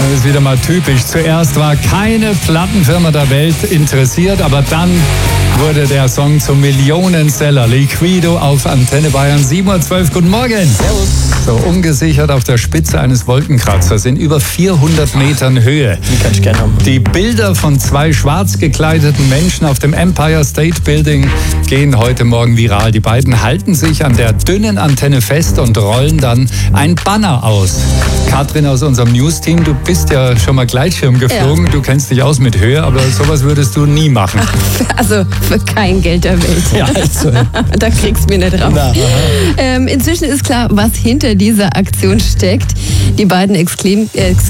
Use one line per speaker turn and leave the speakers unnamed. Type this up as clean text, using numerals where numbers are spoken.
Das ist wieder mal typisch. Zuerst war keine Plattenfirma der Welt interessiert, aber dann wurde der Song zum Millionenseller. Liquido auf Antenne Bayern 7:12 Uhr. Guten Morgen.
Servus.
So ungesichert auf der Spitze eines Wolkenkratzers in über 400 Metern Höhe.
Die kann ich gerne haben.
Die Bilder von zwei schwarz gekleideten Menschen auf dem Empire State Building gehen heute Morgen viral. Die beiden halten sich an der dünnen Antenne fest und rollen dann ein Banner aus. Katrin aus unserem News-Team, du bist ja schon mal Gleitschirm geflogen. Ja. Du kennst dich aus mit Höhe, aber sowas würdest du nie machen.
Also für kein Geld der Welt.
Ja, also.
Da kriegst du mich nicht raus. Inzwischen ist klar, was hinter dieser Aktion steckt. Die beiden